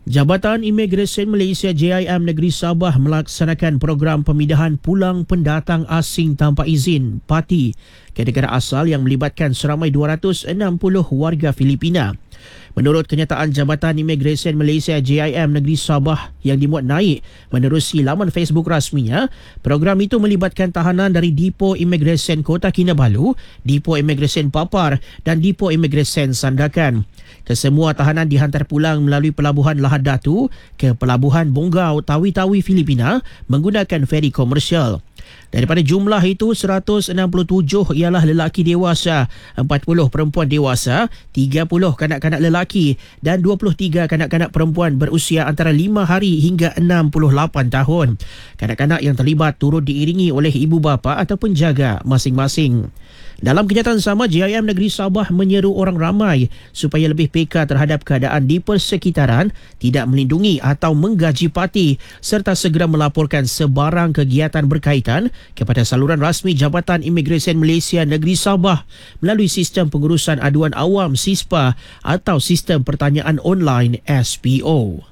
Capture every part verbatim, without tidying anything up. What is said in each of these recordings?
Jabatan Imigresen Malaysia J I M Negeri Sabah melaksanakan program pemindahan pulang pendatang asing tanpa izin (P A T I) ke negara asal yang melibatkan seramai dua ratus enam puluh warga Filipina. Menurut kenyataan Jabatan Imigresen Malaysia J I M Negeri Sabah yang dimuat naik menerusi laman Facebook rasminya, program itu melibatkan tahanan dari Dipo Imigresen Kota Kinabalu, Dipo Imigresen Papar dan Dipo Imigresen Sandakan. Kesemua tahanan dihantar pulang melalui Pelabuhan Lahad Datu ke Pelabuhan Bonggau, Tawi-Tawi, Filipina menggunakan feri komersial. Daripada jumlah itu, seratus enam puluh tujuh ialah lelaki dewasa, empat puluh perempuan dewasa, tiga puluh kanak-kanak lelaki dan dua puluh tiga kanak-kanak perempuan berusia antara lima hari hingga enam puluh lapan tahun. Kanak-kanak yang terlibat turut diiringi oleh ibu bapa atau penjaga masing-masing. Dalam kenyataan sama, J I M Negeri Sabah menyeru orang ramai supaya lebih peka terhadap keadaan di persekitaran, tidak melindungi atau menggaji parti serta segera melaporkan sebarang kegiatan berkaitan kepada saluran rasmi Jabatan Imigresen Malaysia Negeri Sabah melalui sistem pengurusan aduan awam SISPA atau sistem pertanyaan online S P O.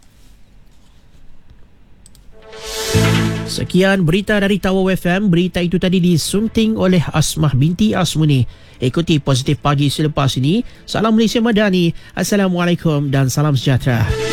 Sekian berita dari Tawau F M. Berita itu tadi disunting oleh Asmah binti Asmuni. Ikuti Positif Pagi selepas ini. Salam Malaysia Madani. Assalamualaikum dan salam sejahtera.